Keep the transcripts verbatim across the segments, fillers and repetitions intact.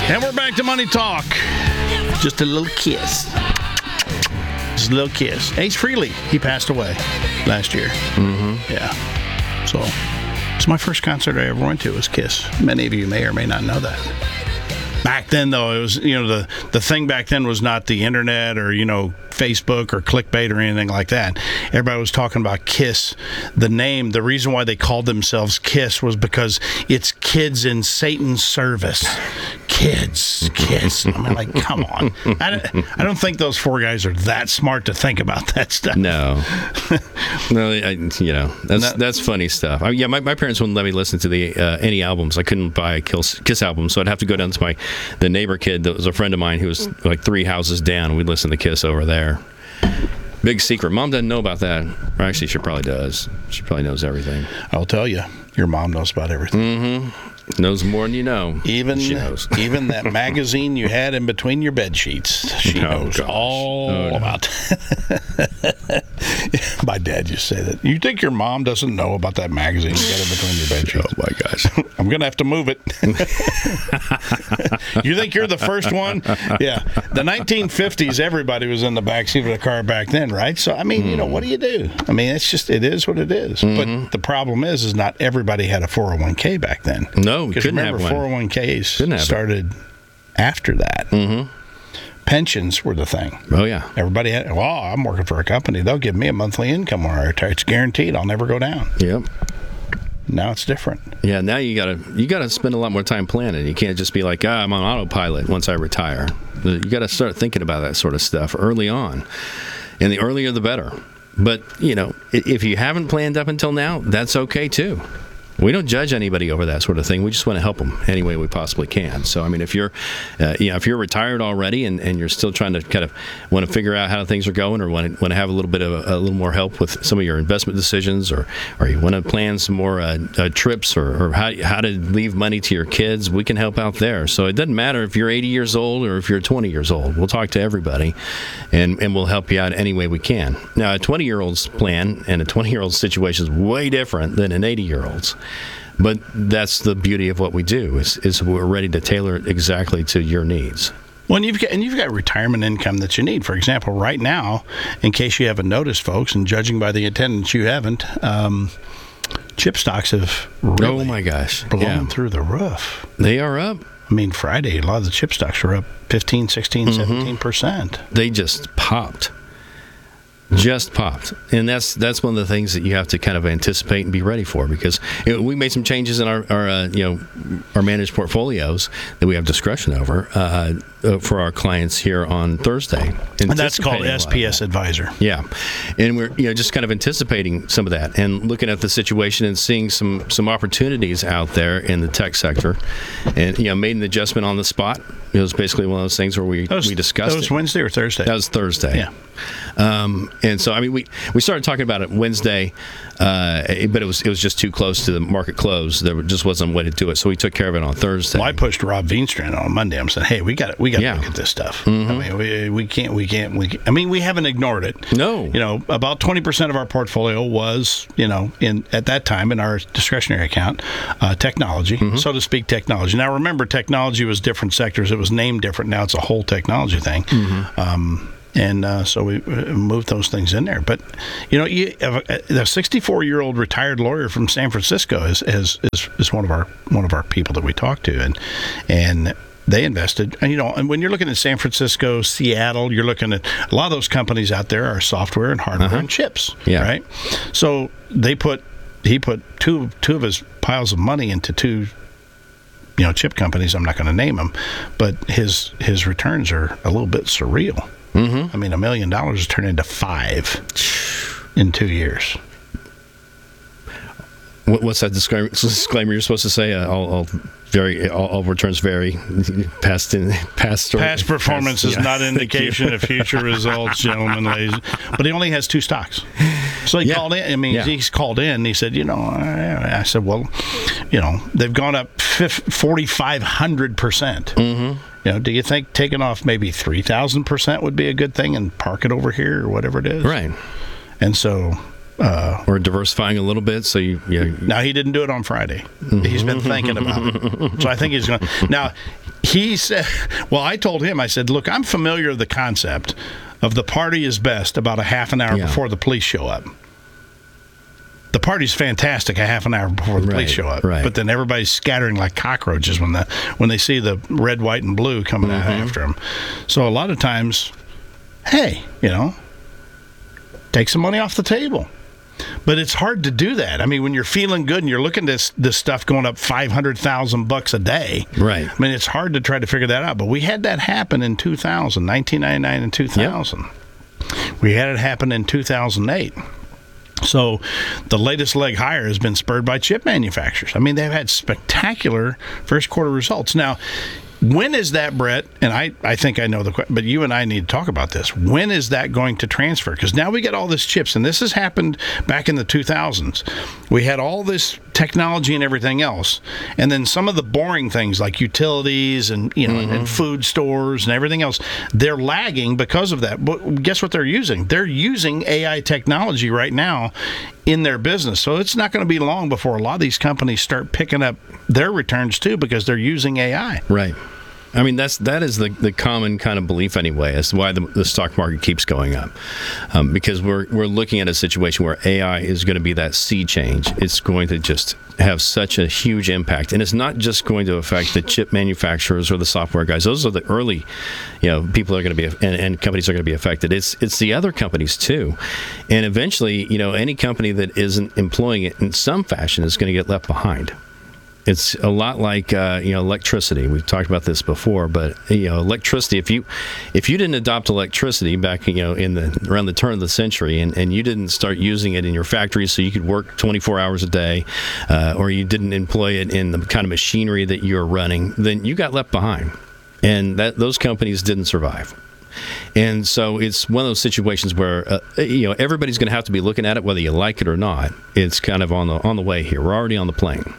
And we're back to Money Talk. Just a little kiss. Just a little kiss. Ace Frehley, he passed away last year. Mm-hmm. Yeah. So, it's my first concert I ever went to was Kiss. Many of you may or may not know that. Back then, though, it was, you know, the, the thing back then was not the internet or, you know, Facebook or clickbait or anything like that. Everybody was talking about Kiss. The name, the reason why they called themselves Kiss was because it's kids in Satan's service. Kids, Kiss. I mean, like, come on. I don't, I don't think those four guys are that smart to think about that stuff. No. no, I, you know, that's no. that's funny stuff. I, yeah, my, my parents wouldn't let me listen to the uh, any albums. I couldn't buy a Kiss, Kiss album, so I'd have to go down to my the neighbor kid that was a friend of mine who was like three houses down. We'd listen to Kiss over there. Big secret. Mom doesn't know about that. Or actually, she probably does. She probably knows everything. I'll tell you, your mom knows about everything. Mm-hmm. Knows more than you know. Even she knows. Even that magazine you had in between your bed sheets. She oh, knows gosh. all oh, no. about that. My dad used to say that. You think your mom doesn't know about that magazine you got in between your bed sheets? Oh, my gosh. I'm going to have to move it. You think you're the first one? Yeah. The nineteen fifties, everybody was in the backseat of the car back then, right? So, I mean, mm. you know, what do you do? I mean, it's just, it is what it is. Mm-hmm. But the problem is, is not everybody had a four oh one k back then. No. Because remember, four oh one k's started after that. Mm-hmm. Pensions were the thing. Oh, yeah. Everybody had, well, I'm working for a company. They'll give me a monthly income when I retire. It's guaranteed. I'll never go down. Yep. Now it's different. Yeah, now you gotta you gotta spend a lot more time planning. You can't just be like, ah, I'm on autopilot once I retire. You got to start thinking about that sort of stuff early on. And the earlier, the better. But, you know, if you haven't planned up until now, that's okay, too. We don't judge anybody over that sort of thing. We just want to help them any way we possibly can. So, I mean, if you're, uh, you know, if you're retired already and, and you're still trying to kind of want to figure out how things are going, or want to, want to have a little bit of a, a little more help with some of your investment decisions, or, or you want to plan some more uh, uh, trips, or, or how how to leave money to your kids, we can help out there. So it doesn't matter if you're eighty years old or if you're twenty years old. We'll talk to everybody, and, and we'll help you out any way we can. Now, a twenty-year-old's plan and a twenty-year-old's situation is way different than an eighty-year-old's. But that's the beauty of what we do, is, is we're ready to tailor it exactly to your needs. Well, and you've got, and you've got retirement income that you need. For example, right now, in case you haven't noticed, folks, and judging by the attendance you haven't, um, chip stocks have really oh my gosh. blown yeah. through the roof. They are up. I mean, Friday, a lot of the chip stocks were up fifteen, sixteen, mm-hmm. seventeen percent. They just popped. Just popped. And that's that's one of the things that you have to kind of anticipate and be ready for, because you know, we made some changes in our, our uh, you know our managed portfolios that we have discretion over uh, uh, for our clients here on Thursday. And that's called S P S Advisor. Yeah. And we're you know just kind of anticipating some of that and looking at the situation and seeing some some opportunities out there in the tech sector, and you know made an adjustment on the spot. It was basically one of those things where we, that was, we discussed it. That was it. Wednesday or Thursday? That was Thursday. Yeah. Um, and so, I mean, we, we started talking about it Wednesday, uh, but it was it was just too close to the market close. There just wasn't a way to do it, so we took care of it on Thursday. Well, I pushed Rob Veenstrand on Monday. I'm saying, hey, we got we got to yeah. look at this stuff. Mm-hmm. I mean, we, we can't we can't we. Can't, I mean, we haven't ignored it. No. You know, about twenty percent of our portfolio was, you know, in at that time in our discretionary account, uh, technology, mm-hmm. so to speak, technology. Now, remember, technology was different sectors. It was named different. Now it's a whole technology thing. Mm-hmm. Um, And uh, so we moved those things in there. But, you know, you, the sixty-four-year-old retired lawyer from San Francisco is, is is is one of our one of our people that we talked to, and and they invested. And you know, and when you're looking at San Francisco, Seattle, you're looking at a lot of those companies out there are software and hardware uh-huh. and chips, yeah. right? So they put he put two two of his piles of money into two. You know, chip companies. I'm not going to name them, but his his returns are a little bit surreal. Mm-hmm. I mean, a million dollars turned into five in two years. What's that disclaimer, disclaimer you're supposed to say? Uh, all, all very all, all returns vary. Past in past story, past performance past, is yeah. not an indication of future results, gentlemen, ladies. But he only has two stocks. So he yeah. called in. I mean, yeah. he's called in. And he said, you know, I said, well, you know, they've gone up forty-five hundred percent. Mm-hmm. You know, do you think taking off maybe three thousand percent would be a good thing and park it over here or whatever it is? Right. And so. Uh, or diversifying a little bit, so you. you now he didn't do it on Friday. Mm-hmm. He's been thinking about it, so I think he's going. Now he said, well, I told him, I said, look, I'm familiar with the concept of the party is best about a half an hour Yeah. before the police show up. The party's fantastic a half an hour before the Right, police show up, right. but then everybody's scattering like cockroaches when the when they see the red, white, and blue coming out Mm-hmm. after them. So a lot of times, hey, you know, take some money off the table. But it's hard to do that. I mean, when you're feeling good and you're looking at this this stuff going up five hundred thousand bucks a day, Right. I mean, it's hard to try to figure that out. But we had that happen in two thousand, nineteen ninety-nine and two thousand. We had it happen in two thousand eight. So the latest leg higher has been spurred by chip manufacturers. I mean, they've had spectacular first quarter results. Now, when is that, Brett? And I, I think I know the question, but you and I need to talk about this. When is that going to transfer? Because now we get all this chips, and this has happened back in the two thousands. We had all this technology and everything else, and then some of the boring things like utilities and you know Mm-hmm. and food stores and everything else, they're lagging because of that. But guess what they're using? They're using A I technology right now in their business. So it's not going to be long before a lot of these companies start picking up their returns too because they're using A I. Right. I mean, that's that is the, the common kind of belief anyway, as to why the, the stock market keeps going up. Um, because we're we're looking at a situation where A I is going to be that sea change. It's going to just have such a huge impact. And it's not just going to affect the chip manufacturers or the software guys. Those are the early, you know, people are going to be, and, and companies are going to be affected. It's it's the other companies too. And eventually, you know, any company that isn't employing it in some fashion is going to get left behind. It's a lot like uh, you know electricity. We've talked about this before, but you know electricity. If you if you didn't adopt electricity back you know in the around the turn of the century, and, and you didn't start using it in your factories so you could work twenty-four hours a day, uh, or you didn't employ it in the kind of machinery that you're running, then you got left behind, and that those companies didn't survive. And so it's one of those situations where uh, you know everybody's going to have to be looking at it, whether you like it or not. It's kind of on the on the way here. We're already on the plane.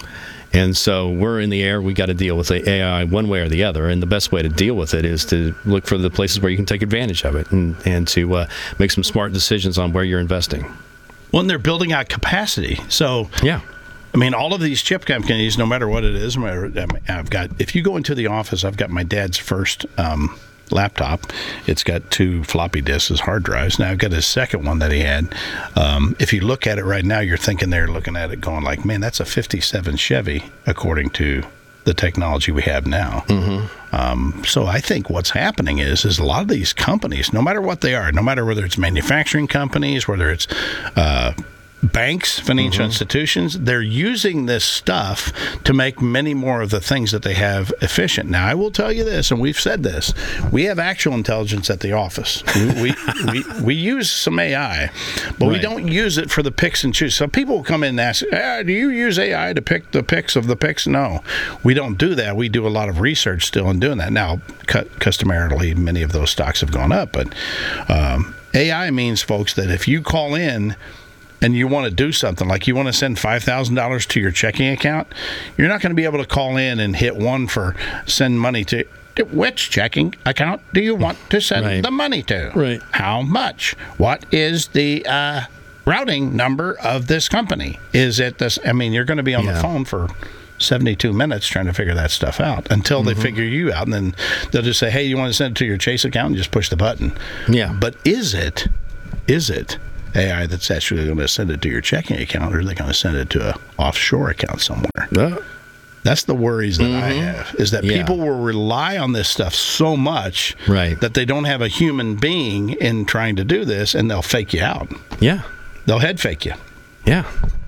And so we're in the air. We got to deal with the A I one way or the other. And the best way to deal with it is to look for the places where you can take advantage of it and, and to uh, make some smart decisions on where you're investing. Well, and they're building out capacity. So, Yeah. I mean, all of these chip companies, no matter what it is, no matter- I mean, I've got, if you go into the office, I've got my dad's first um, laptop. It's got two floppy disks as hard drives. Now I've got his second one that he had. Um, if you look at it right now, you're thinking they're looking at it going like, man, that's a fifty-seven Chevy, according to the technology we have now. Mm-hmm. Um, so I think what's happening is, is a lot of these companies, no matter what they are, no matter whether it's manufacturing companies, whether it's uh, banks, financial Mm-hmm. institutions, they're using this stuff to make many more of the things that they have efficient. Now, I will tell you this, and we've said this, we have actual intelligence at the office. We we, we, we use some A I, but we Right. don't use it for the picks and choose. So people will come in and ask, ah, do you use A I to pick the picks of the picks? No, we don't do that. We do a lot of research still in doing that. Now, cu- customarily, many of those stocks have gone up, but um, A I means, folks, that if you call in and you want to do something, like you want to send five thousand dollars to your checking account, you're not going to be able to call in and hit one for send money to. Which checking account do you want to send Right. the money to? Right. How much? What is the uh, routing number of this company? Is it this? I mean, you're going to be on Yeah. the phone for seventy-two minutes trying to figure that stuff out until Mm-hmm. they figure you out. And then they'll just say, hey, you want to send it to your Chase account? And just push the button. Yeah. But is it, is it A I that's actually going to send it to your checking account, or are they going to send it to a offshore account somewhere? Uh, That's the worries that I have, is that Yeah. people will rely on this stuff so much Right. that they don't have a human being in trying to do this, and they'll fake you out. yeah. They'll head fake you. Yeah.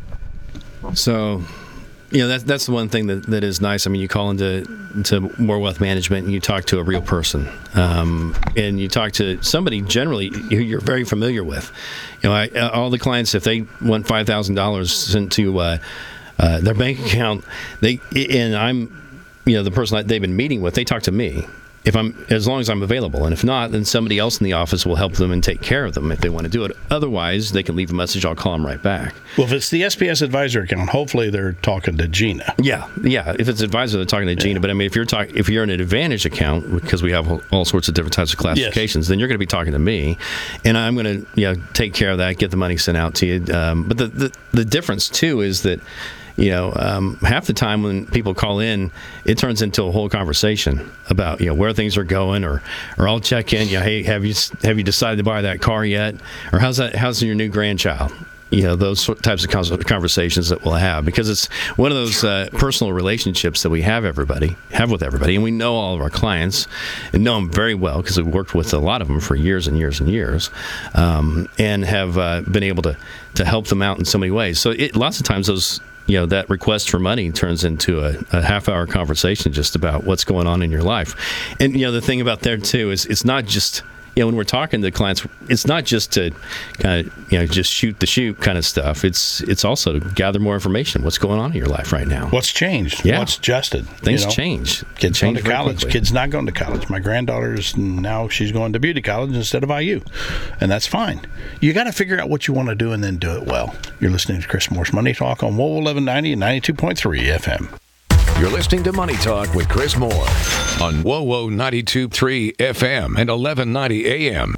So, you know, that's that's the one thing that, that is nice. I mean, you call into to More Wealth Management and you talk to a real person, um, and you talk to somebody generally who you're very familiar with. You know, I, all the clients, if they want five thousand dollars sent to uh, uh, their bank account, they and I'm, you know, the person that they've been meeting with, they talk to me. If I'm, as long as I'm available, and if not, then somebody else in the office will help them and take care of them if they want to do it. Otherwise, they can leave a message. I'll call them right back. Well, if it's the S P S Advisor account, hopefully they're talking to Gina. Yeah, yeah. If it's advisor, they're talking to Gina. But I mean, if you're talking, if you're in an Advantage account, because we have all- all sorts of different types of classifications, then you're going to be talking to me, and I'm going to, you know, take care of that, get the money sent out to you. Um, but the, the the difference too is that, you know, um, half the time when people call in, it turns into a whole conversation about, you know, where things are going, or, or I'll check in, you know, hey, have you have you decided to buy that car yet? Or how's that? How's your new grandchild? You know, those types of conversations that we'll have, because it's one of those uh, personal relationships that we have everybody have with everybody, and we know all of our clients and know them very well because we've worked with a lot of them for years and years and years, um, and have uh, been able to to help them out in so many ways. So it, lots of times those, you know, that request for money turns into a, a half hour conversation just about what's going on in your life. And you know, the thing about there too is it's not just, you know, when we're talking to clients, it's not just to kind of, you know, just shoot the shoot kind of stuff. It's it's also to gather more information. What's going on in your life right now? What's changed? Yeah. What's adjusted? Things you know? change. Kids change going to college. quickly. Kids not going to college. My granddaughter's now she's going to beauty college instead of I U, and that's fine. You got to figure out what you want to do and then do it well. You're listening to Chris Morse Money Talk on W O W eleven ninety and ninety-two point three F M. You're listening to Money Talk with Chris Moore on W O W O ninety-two point three F M and eleven ninety A M.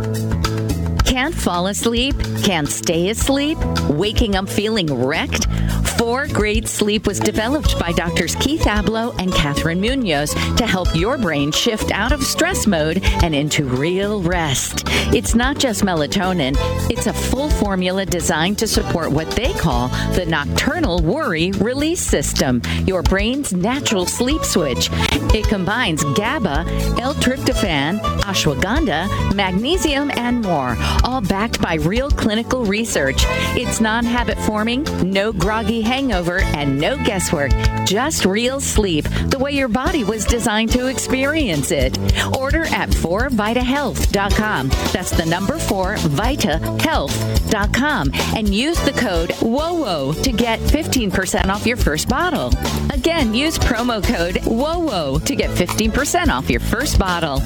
Can't fall asleep? Can't stay asleep? Waking up feeling wrecked? Four Great Sleep was developed by Doctors Keith Abloh and Catherine Munoz to help your brain shift out of stress mode and into real rest. It's not just melatonin. It's a full formula designed to support what they call the nocturnal worry release system, your brain's natural sleep switch. It combines GABA, L-tryptophan, ashwagandha, magnesium, and more, all backed by real clinical research. It's non-habit forming, no groggy hangover, and no guesswork. Just real sleep, the way your body was designed to experience it. Order at four vita health dot com. That's the number four vita health dot com. And use the code W O W O to get fifteen percent off your first bottle. Again, use promo code W O W O to get fifteen percent off your first bottle.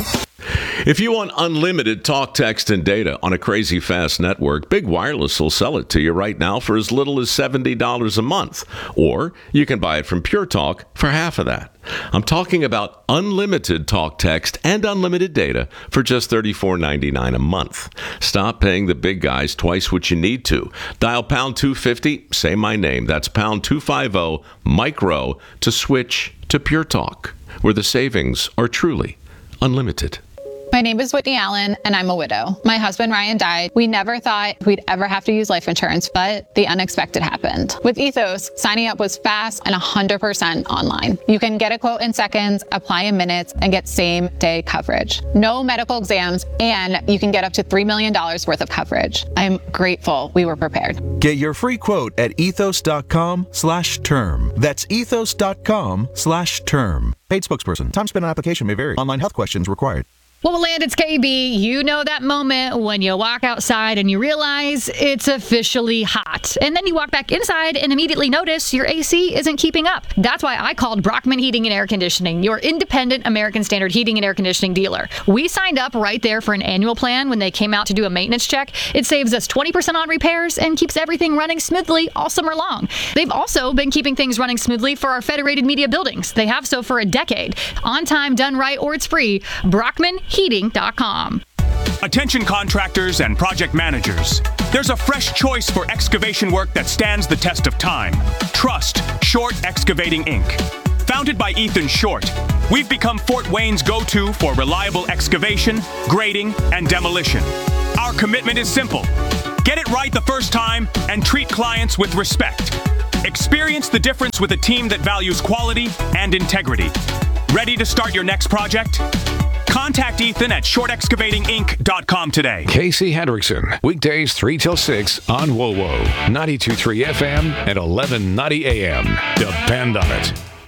If you want unlimited talk, text, and data on a crazy fast network, Big Wireless will sell it to you right now for as little as seventy dollars a month. Or you can buy it from Pure Talk for half of that. I'm talking about unlimited talk, text, and unlimited data for just thirty-four ninety-nine a month. Stop paying the big guys twice what you need to. Dial pound two fifty, say my name. That's pound two fifty, micro, to switch to Pure Talk, where the savings are truly unlimited. My name is Whitney Allen, and I'm a widow. My husband, Ryan, died. We never thought we'd ever have to use life insurance, but the unexpected happened. With Ethos, signing up was fast and one hundred percent online. You can get a quote in seconds, apply in minutes, and get same-day coverage. No medical exams, and you can get up to three million dollars worth of coverage. I'm grateful we were prepared. Get your free quote at ethos.com slash term. That's ethos.com slash term. Paid spokesperson. Time spent on application may vary. Online health questions required. Well, Land, it's K B. You know that moment when you walk outside and you realize it's officially hot. And then you walk back inside and immediately notice your A C isn't keeping up. That's why I called Brockman Heating and Air Conditioning, your independent American Standard heating and air conditioning dealer. We signed up right there for an annual plan when they came out to do a maintenance check. It saves us twenty percent on repairs and keeps everything running smoothly all summer long. They've also been keeping things running smoothly for our Federated Media buildings. They have so for a decade. On time, done right, or it's free. Brockman Heating dot com. Attention contractors and project managers. There's a fresh choice for excavation work that stands the test of time. Trust Short Excavating Incorporated. Founded by Ethan Short, we've become Fort Wayne's go-to for reliable excavation, grading, and demolition. Our commitment is simple. Get it right the first time and treat clients with respect. Experience the difference with a team that values quality and integrity. Ready to start your next project? Contact Ethan at short excavating inc dot com today. Casey Hendrickson, weekdays three till six on W O W O ninety-two point three F M and eleven ninety A M. Depend on it.